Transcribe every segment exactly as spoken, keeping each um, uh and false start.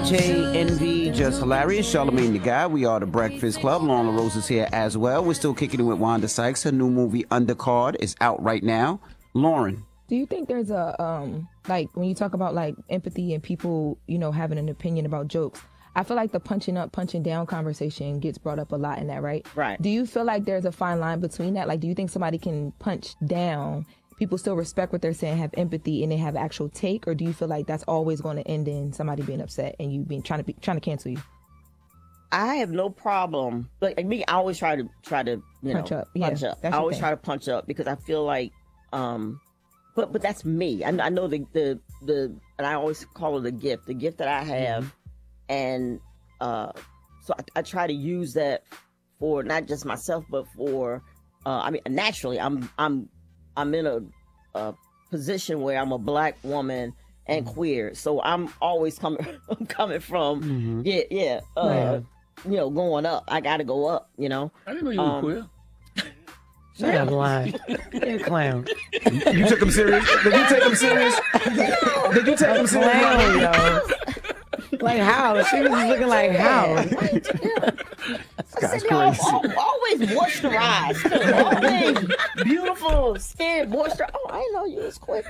J, Envy, Just Hilarious, Charlamagne the Guy. We are the Breakfast Club. Lauren LaRose is here as well. We're still kicking it with Wanda Sykes. Her new movie, Undercard, is out right now. Lauren. Do you think there's a, um, like, when you talk about, like, empathy and people, you know, having an opinion about jokes, I feel like the punching up, punching down conversation gets brought up a lot in that, right? Right. Do you feel like there's a fine line between that? Like, do you think somebody can punch down, people still respect what they're saying, have empathy, and they have actual take? Or do you feel like that's always going to end in somebody being upset and you being trying to be, trying to cancel you? I have no problem. Like, like me, I always try to try to you punch know up. Yeah, punch up. that's I your always thing. try to punch up because I feel like, um, but but that's me. I, I know the the the and I always call it a gift. The gift that I have, mm-hmm. and uh, so I, I try to use that for not just myself, but for uh, I mean, naturally, I'm I'm I'm in a, a position where I'm a black woman and mm-hmm. queer, so I'm always coming I'm coming from mm-hmm. yeah yeah. Uh, yeah. You know, going up. I got to go up, you know. I didn't know you were um, queer. Shut up, lying. You're a clown. You took him serious? Did you take him serious? Did you take him serious? Clown, yo. Like how? She was just looking like how? That's crazy. crazy. Always moisturized. Always beautiful skin, moisture. Oh, I didn't know you was quick.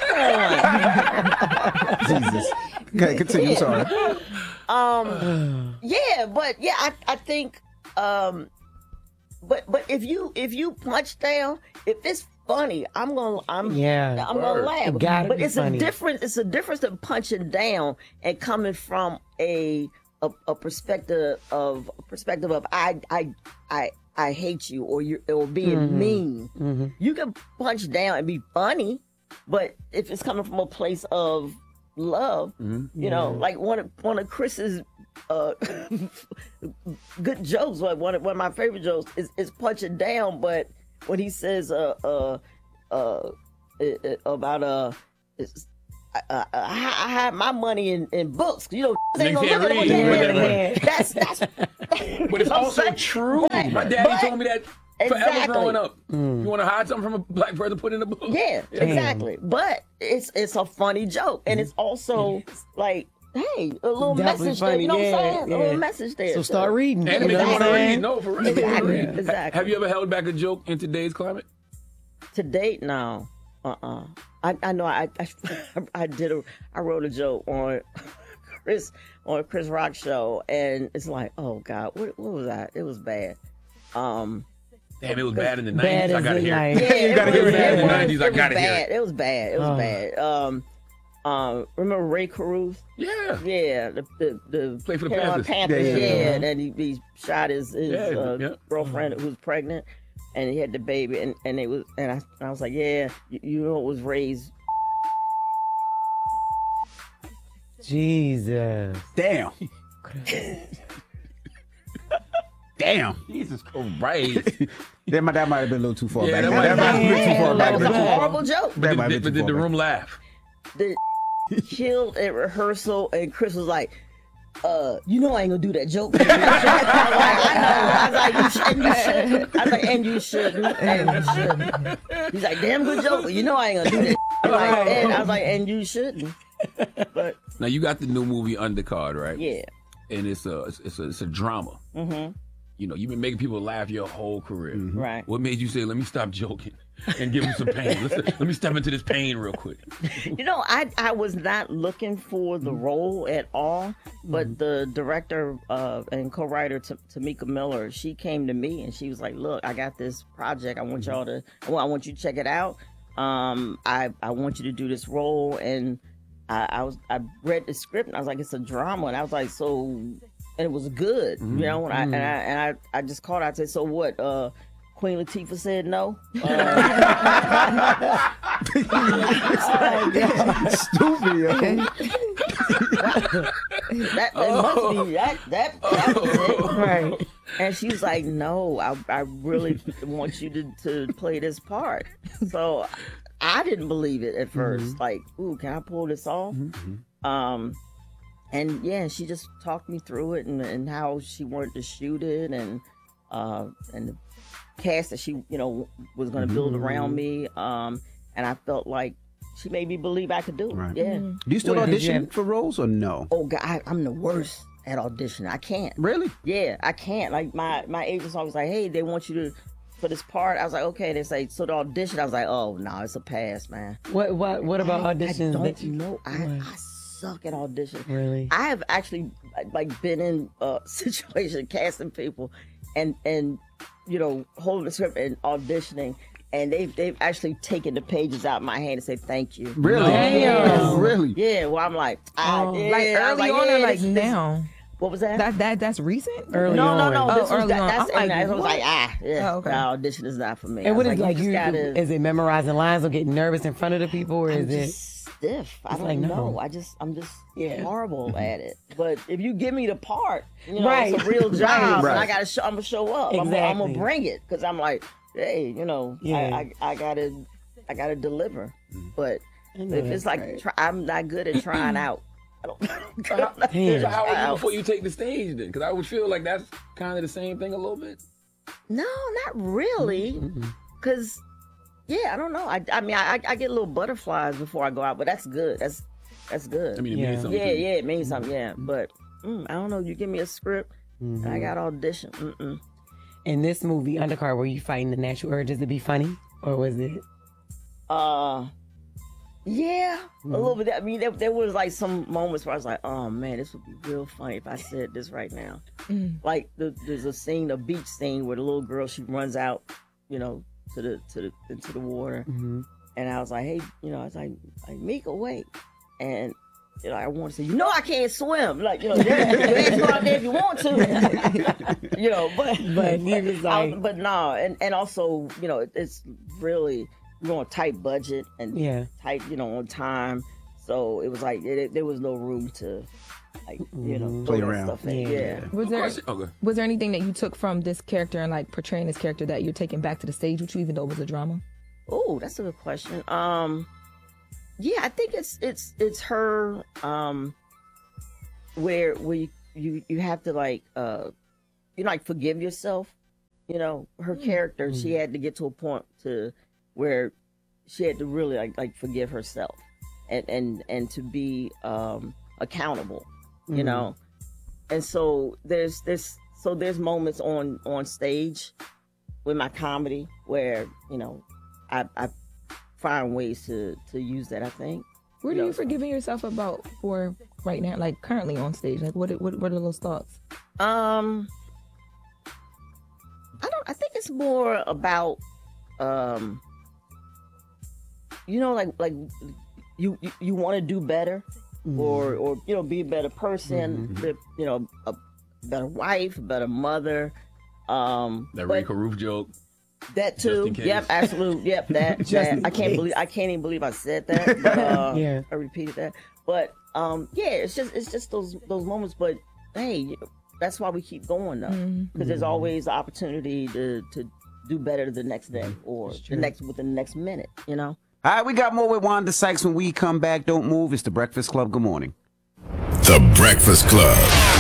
Jesus. Okay, continue. Yeah. Sorry. Um. Yeah, but yeah, I I think um. But but if you if you punch down, if it's funny, I'm gonna I'm yeah I'm gonna laugh. It gotta but be it's funny. a difference. It's a difference in punching down and coming from a a, a perspective of a perspective of I I I I hate you or you or being mm-hmm. mean. Mm-hmm. You can punch down and be funny, but if it's coming from a place of love, mm-hmm. you know, yeah. like one of one of Chris's uh, good jokes. Like one of, one of my favorite jokes is, is punching down, but when he says uh uh uh it, it, about uh. It's, I, I, I had my money in, in books. You know, they ain't gonna look at it. That's that's. But it's also true. But, my daddy but, told me that forever exactly. growing up. Mm. You want to hide something from a black person, put it in a book. Yeah, yeah. exactly. But it's it's a funny joke, and it's also like, hey, a little Definitely message funny. there. You know yeah, what I'm saying? yeah. A little message there. So too. start reading. And you if know you want what to I'm read, saying? no, for real. Exactly. For real. Exactly. Have you ever held back a joke in today's climate? To date, no. Uh-uh. I, I know I, I I did a I wrote a joke on Chris on a Chris Rock show, and it's like, oh God, what what was that? It was bad. Um, Damn, it was bad in the Bad nineties. I as gotta in hear like- it. yeah, You gotta it hear was, it. In the was- nineties, I it was gotta hear bad. it. It was bad. It was Oh. bad. Um, um, remember Ray Caruth? Yeah. Yeah, the the, the Played for the Carolina Panthers. Panthers. Yeah, Yeah, yeah, and then he, he shot his his Yeah, uh, yeah. girlfriend who was pregnant, and he had the baby, and and it was, and I I was like, yeah, you, you know, it was Ray's. Jesus. Damn. Damn. Jesus Christ. That might, that might have been a little too far Yeah, back. that might That might have been too far Yeah, back. It was a bad. horrible joke. That But might did, have but been did too the far room back. laugh? The killed at rehearsal, and Chris was like, uh, you know I ain't gonna do that joke. I was like, I know. I was like, you, sh- and you shouldn't. I was like, and you shouldn't. And you shouldn't. He's like, damn good joke, but you know I ain't gonna do that. I was like, and I was like, and you shouldn't. But Now you got the new movie Undercard, right? yeah. And it's a it's, it's a it's a drama. Mm-hmm. You know, you've been making people laugh your whole career. Mm-hmm. Right. What made you say, "Let me stop joking and give them some pain"? Let's, let me step into this pain real quick. You know, I I was not looking for the role at all, but Mm-hmm. the director uh, and co-writer T- Tamika Miller, she came to me and she was like, "Look, I got this project. I want y'all to, well, I want you to check it out. Um, I I want you to do this role." And I, I was I read the script and I was like, "It's a drama," and I was like, "So," and it was good, Mm-hmm. you know. And I and I and I, I just called out and said, "So what?" Uh, Queen Latifah said no. Uh, Stupid, yo. that, that must be that that, that was it. Right. And she was like, no, I, I really want you to, to play this part. So I didn't believe it at 1st Mm-hmm. Like, ooh, can I pull this off? Mm-hmm. Um, and yeah, she just talked me through it and, and how she wanted to shoot it and uh, and the cast that she, you know, was going to build around me. Um, and I felt like she made me believe I could do it. Right. Yeah. Do you still Wait, did you audition have- for roles or no? Oh God, I, I'm the worst at auditioning. I can't. Really? Yeah, I can't. Like my my agent's always like, hey, they want you to for this part. I was like, okay. They say so the audition. I was like, oh no, it's a pass, man. What what what about I, auditions? I don't that you know. I, What? I suck at auditions. Really? I have actually like been in a situation casting people, and and you know holding the script and auditioning, and they've they've actually taken the pages out of my hand and say thank you. Really? Damn. Really? Yeah. Well, I'm like, I, Oh. yeah, Like I was early on yeah, or like this- this- now? What was that? That that that's recent. Early no, no, on. no. Oh, This was early that, on. that's I'm and like, I was what? like, ah, yeah. Oh, okay. The audition is not for me. And what I is was like you? you? Just gotta, Is it memorizing lines or getting nervous in front of the people, or I'm is it? just stiff. I It's don't like, no. know. I just, I'm just Yeah. horrible at it. But if you give me the part, you know, Right. it's a real job, Right. and I gotta, show, I'm gonna show up. I'm, gonna- I'm Exactly. gonna bring it because I'm like, hey, you know, Yeah. I, I, I gotta, I gotta deliver. But I know if that's it's like, right. try, I'm not good at trying out. I don't. I'm So not how, good so at how are you tryouts. before you take the stage then? Because I would feel like that's kind of the same thing a little bit. No, not really. Cause, yeah, I don't know. I, I mean, I, I get little butterflies before I go out, but that's good. That's, that's good. I mean, it Yeah. means something. yeah, to you. yeah, it means something. Yeah, but mm, I don't know. You give me a script, and I got audition. Mm-mm. In this movie, Undercard, were you fighting the natural urges to be funny, or was it? Uh, yeah, a little bit. I mean, there, there was like some moments where I was like, "Oh man, this would be real funny if I said this right now." Like the, there's a scene, a beach scene, where the little girl she runs out, you know, to the to the into the water, and I was like, "Hey, you know," I was like, "Like Mika, wait," and. You know, I want to say, you know, I can't swim. Like, you know, you can go out there if you want to. you know, but But he was I- like- but no, and and also, you know, it's really we're on a tight budget and Yeah. tight, you know, on time. So it was like it, it- there was no room to, like, you know, Play throw that around. Stuff in. Yeah. Yeah. Was there Question- okay. was there anything that you took from this character and like portraying this character that you're taking back to the stage with you, even though it was a drama? Oh, that's a good question. Um, yeah, I think it's it's it's her. Um, where where you you, you have to like uh, you know, like forgive yourself. You know, her character, she had to get to a point to where she had to really like like forgive herself and and and to be um accountable. You know, and so there's this so there's moments on on stage with my comedy where you know I I find ways to to use that. I think. What are No, you it's fine. forgiving yourself about for right now, like currently on stage? Like, what what what are those thoughts? Um, I don't. I think it's more about, um, you know, like like you you, you want to do better, or or you know, be a better person, be- you know, a better wife, a better mother. Um, That but Rico Roof joke. that just too. in case. Yep, absolutely. Yep, that. Just that. in I can't case. believe I can't even believe I said that. But, uh, Yeah. I repeated that. But um, yeah, it's just it's just those those moments. But hey, you know, that's why we keep going though, because there's always the opportunity to to do better the next day or the next within the next minute. You know. All right, we got more with Wanda Sykes when we come back. Don't move. It's the Breakfast Club. Good morning. The Breakfast Club.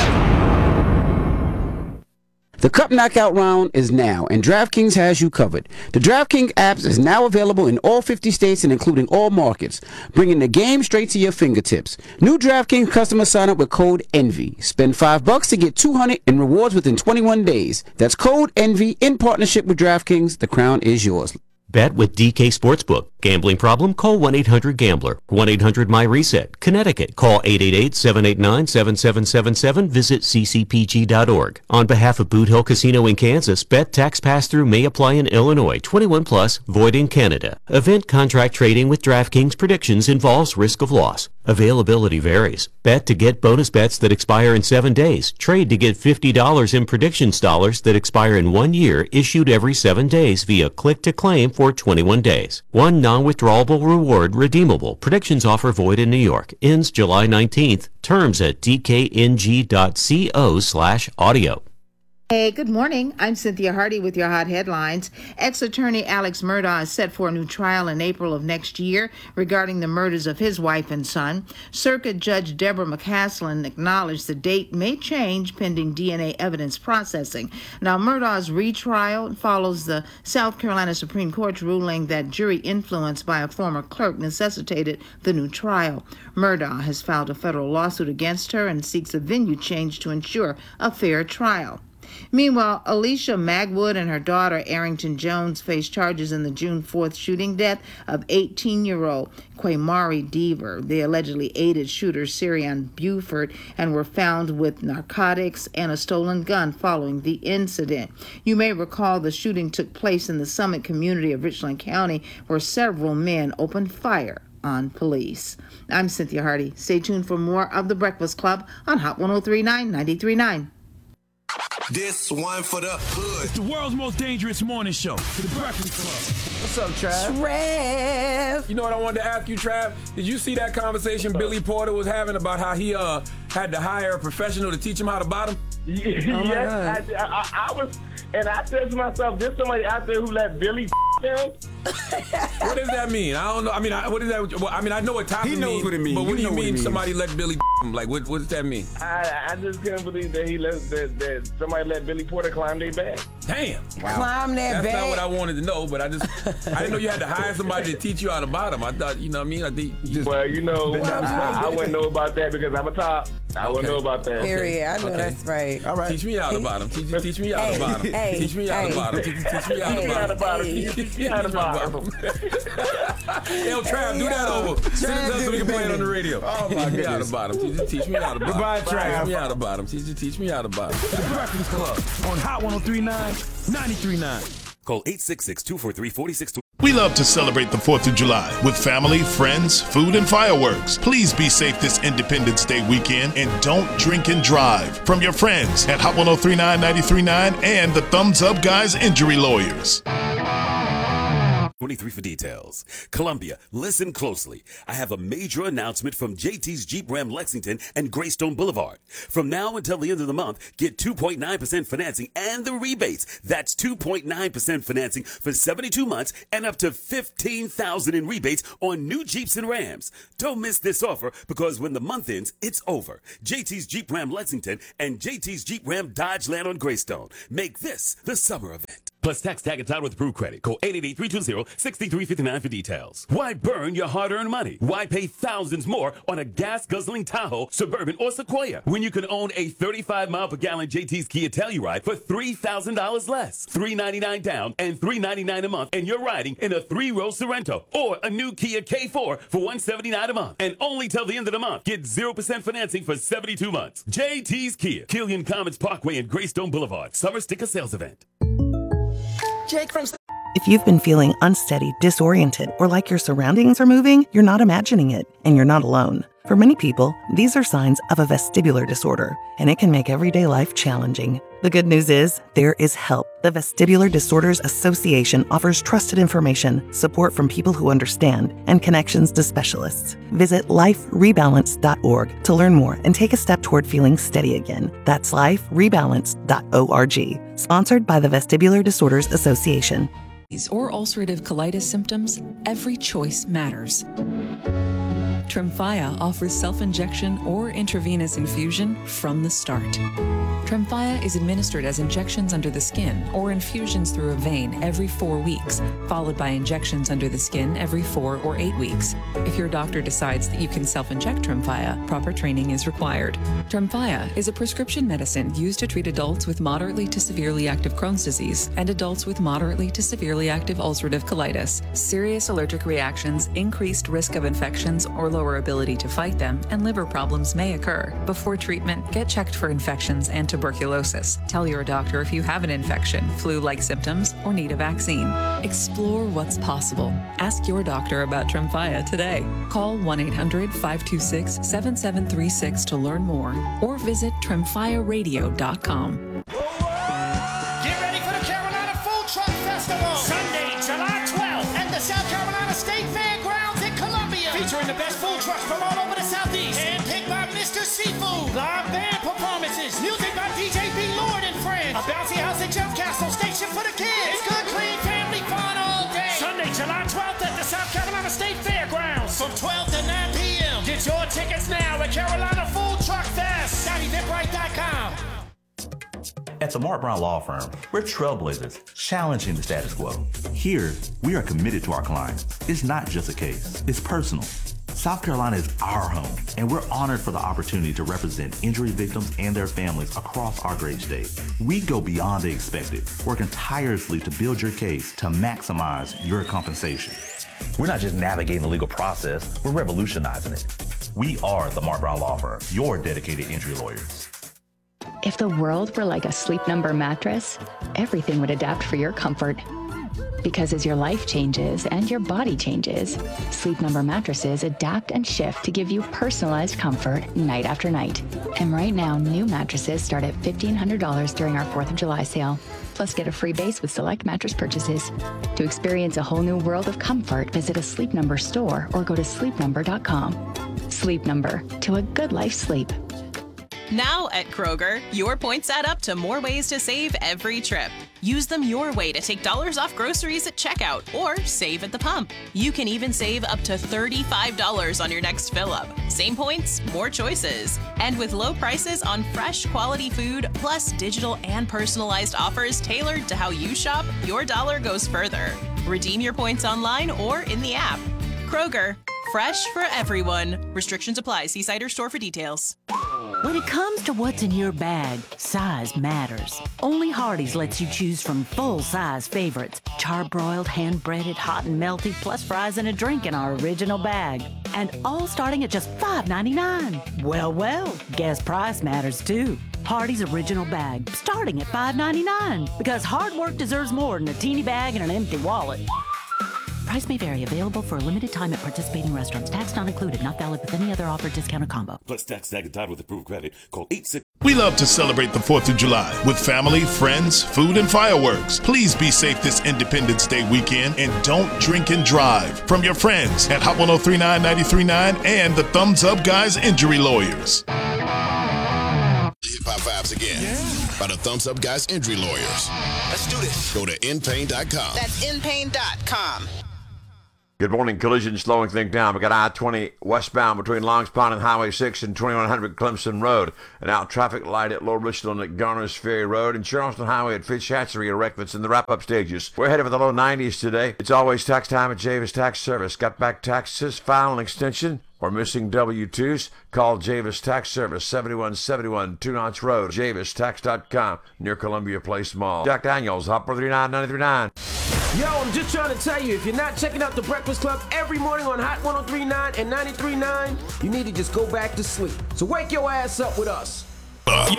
The Cup Knockout round is now, and DraftKings has you covered. The DraftKings app is now available in all fifty states and including all markets, bringing the game straight to your fingertips. New DraftKings customers sign up with code ENVY. Spend five bucks to get two hundred in rewards within twenty-one days. That's code ENVY in partnership with DraftKings. The crown is yours. Bet with D K Sportsbook. Gambling problem? Call one eight hundred gambler. one eight hundred my reset. Connecticut. Call eight eight eight, seven eight nine, seven seven seven seven. Visit c c p g dot org. On behalf of Boot Hill Casino in Kansas, bet tax pass-through may apply in Illinois. twenty-one plus, void in Canada. Event contract trading with DraftKings predictions involves risk of loss. Availability varies. Bet to get bonus bets that expire in seven days. Trade to get fifty dollars in predictions dollars that expire in one year, issued every seven days via click-to-claim for twenty-one days. One non-withdrawable reward redeemable. Predictions offer void in New York. Ends July nineteenth. Terms at d k n g dot co slash audio. Hey, good morning. I'm Cynthia Hardy with your hot headlines. Ex-attorney Alex Murdaugh is set for a new trial in April of next year regarding the murders of his wife and son. Circuit Judge Deborah McCaslin acknowledged the date may change pending D N A evidence processing. Now, Murdaugh's retrial follows the South Carolina Supreme Court's ruling that jury influence by a former clerk necessitated the new trial. Murdaugh has filed a federal lawsuit against her and seeks a venue change to ensure a fair trial. Meanwhile, Alicia Magwood and her daughter Arrington Jones face charges in the June fourth shooting death of eighteen-year-old Quamari Deaver. They allegedly aided shooter Sirian Buford and were found with narcotics and a stolen gun following the incident. You may recall the shooting took place in the Summit community of Richland County, where several men opened fire on police. I'm Cynthia Hardy. Stay tuned for more of The Breakfast Club on Hot one oh three point nine, ninety-three point nine. This one for the hood. It's the world's most dangerous morning show. The Breakfast Club. What's up, Trav? Trav. You know what I wanted to ask you, Trav? Did you see that conversation Billy Porter was having about how he uh had to hire a professional to teach him how to bottom? Yeah, oh yes, I, I, I was, and I said to myself, there's somebody out there who let Billy down. What does that mean? I don't know. I mean, I, what is that? Well, I mean, I know what Tommy He knows means, what it means. but what You do you know what mean it somebody let Billy him? Like, what, what does that mean? I, I just couldn't believe that he let that, that somebody let Billy Porter climb their back. Damn. Wow. Climb that That's back. not what I wanted to know, but I just, I didn't know you had to hire somebody to teach you how to bottom. I thought, you know what I mean? I think. You, Well, you know, I, I wouldn't know about that because I'm a top. I wouldn't know about that. Period. I know Okay. that's right. All right. Teach me how to bottom. Teach, teach me how Hey, to bottom. hey, teach me how hey. to bottom. Teach, teach me how to Teach me how to bottom. bottom. Teach Teach me how to bottom. Yo, Trav, do that over. Send it to us so we can play it on the radio. Oh, my Teach me how to goodness. bottom. Teach, teach me how to bottom. Goodbye, Trav. Teach me how to bottom. Teach, teach me how to bottom. The Breakfast Club on Hot one oh three point nine, ninety-three point nine. Call eight six six, two four three, four six two. We love to celebrate the fourth of July with family, friends, food, and fireworks. Please be safe this Independence Day weekend and don't drink and drive. From your friends at Hot one oh three point nine, ninety-three point nine and the Thumbs Up Guys Injury Lawyers. twenty-three for details. Columbia, listen closely. I have a major announcement from J T's Jeep Ram Lexington and Greystone Boulevard. From now until the end of the month, get two point nine percent financing and the rebates. That's two point nine percent financing for seventy-two months and up to fifteen thousand dollars in rebates on new Jeeps and Rams. Don't miss this offer because when the month ends, it's over. J T's Jeep Ram Lexington and J T's Jeep Ram Dodge Land on Greystone. Make this the summer event. Plus tax tag and title with approved credit. Call eight eight eight, three two zero, six three five nine for details. Why burn your hard-earned money? Why pay thousands more on a gas-guzzling Tahoe, Suburban, or Sequoia when you can own a thirty-five mile per gallon J T's Kia Telluride for three thousand dollars less? three ninety-nine down and three ninety-nine a month, and you're riding in a three-row Sorento or a new Kia K four for one seventy-nine a month. And only till the end of the month, get zero percent financing for seventy-two months. J T's Kia, Killian Commons Parkway and Greystone Boulevard. Summer sticker sales event. Jake from... If you've been feeling unsteady, disoriented, or like your surroundings are moving, you're not imagining it, and you're not alone. For many people, these are signs of a vestibular disorder, and it can make everyday life challenging. The good news is, there is help. The Vestibular Disorders Association offers trusted information, support from people who understand, and connections to specialists. Visit life rebalance dot org to learn more and take a step toward feeling steady again. That's life rebalance dot org. Sponsored by the Vestibular Disorders Association. Or ulcerative colitis symptoms, every choice matters. Tremfya offers self-injection or intravenous infusion from the start. Tremfya is administered as injections under the skin or infusions through a vein every four weeks, followed by injections under the skin every four or eight weeks. If your doctor decides that you can self-inject Tremfya, proper training is required. Tremfya is a prescription medicine used to treat adults with moderately to severely active Crohn's disease and adults with moderately to severely active ulcerative colitis. Serious allergic reactions, increased risk of infections or lower ability to fight them, and liver problems may occur. Before treatment, get checked for infections and tuberculosis. Tell your doctor if you have an infection, flu-like symptoms, or need a vaccine. Explore what's possible. Ask your doctor about Tremfya today. Call one eight hundred, five two six, seven seven three six to learn more, or visit tremfya radio dot com. Get ready for the Carolina Food Truck Festival, Sunday, July twelfth, at the South Carolina State Fairgrounds in Columbia, featuring the best food trucks from all over the Southeast, handpicked by Mister Seafood, live band performances, music by D J B. Lord and Friends, a bounce Carolina Food Truck Fest. Savvy Vip Right dot com. At the Mark Brown Law Firm, we're trailblazers, challenging the status quo. Here, we are committed to our clients. It's not just a case, it's personal. South Carolina is our home, and we're honored for the opportunity to represent injury victims and their families across our great state. We go beyond the expected, working tirelessly to build your case to maximize your compensation. We're not just navigating the legal process, we're revolutionizing it. We are the Mark Brown Law Firm, your dedicated injury lawyers. If the world were like a Sleep Number mattress, everything would adapt for your comfort. Because as your life changes and your body changes, Sleep Number mattresses adapt and shift to give you personalized comfort night after night. And right now, new mattresses start at fifteen hundred dollars during our fourth of July sale. Plus, get a free base with select mattress purchases. To experience a whole new world of comfort, visit a Sleep Number store or go to sleep number dot com. Sleep Number, to a good life sleep. Now at Kroger, your points add up to more ways to save every trip. Use them your way to take dollars off groceries at checkout or save at the pump. You can even save up to thirty-five dollars on your next fill-up. Same points, more choices. And with low prices on fresh, quality food, plus digital and personalized offers tailored to how you shop, your dollar goes further. Redeem your points online or in the app. Kroger, fresh for everyone. Restrictions apply. See site or store for details. When it comes to what's in your bag, size matters. Only Hardee's lets you choose from full-size favorites, charbroiled, hand-breaded, hot and melty, plus fries and a drink in our original bag. And all starting at just five ninety-nine. Well, well, guess price matters too. Hardee's original bag, starting at five ninety-nine. Because hard work deserves more than a teeny bag and an empty wallet. Price may vary. Available for a limited time at participating restaurants. Tax not included. Not valid with any other offer, discount, or combo. Plus tax tag and tied with approved credit. Call eight six. We love to celebrate the fourth of July with family, friends, food, and fireworks. Please be safe this Independence Day weekend and don't drink and drive. From your friends at Hot ten thirty-nine ninety-three point nine and the Thumbs Up Guys Injury Lawyers. Hip Hop Vibes again yeah. by the Thumbs Up Guys Injury Lawyers. Let's do this. Go to in pain dot com. That's in pain dot com. Good morning. Collision slowing things down. We got I twenty westbound between Longs Pond and Highway six and twenty-one hundred Clemson Road. An out traffic light at Lower Richland at Garner's Ferry Road and Charleston Highway at Fitch Hatchery are wrecked. That's in the wrap-up stages. We're headed for the low nineties today. It's always tax time at Javis Tax Service. Got back taxes, file an extension, or missing W two's? Call Javis Tax Service, seventy-one seventy-one Two Notch Road, javis tax dot com, near Columbia Place Mall. Jack Daniels, Hot ten thirty-nine ninety-three point nine. Yo, I'm just trying to tell you, if you're not checking out The Breakfast Club every morning on Hot ten thirty-nine and ninety-three point nine, you need to just go back to sleep. So wake your ass up with us. Uh,